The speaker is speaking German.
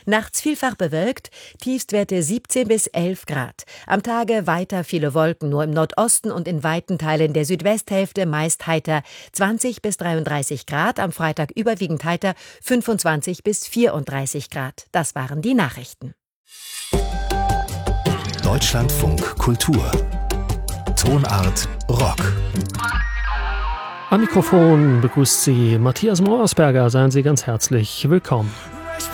Nachts vielfach bewölkt, Tiefstwerte 17 bis 11 Grad. Am Tage weiter viele Wolken, nur im Nordosten und in weiten Teilen der Südwesthälfte meist heiter 20 bis 33 Grad. Am Freitag überwiegend heiter 25 bis 34 Grad. Das waren die Nachrichten. Deutschlandfunk Kultur. Tonart Rock. Am Mikrofon begrüßt Sie Matthias Mauersberger. Seien Sie ganz herzlich willkommen.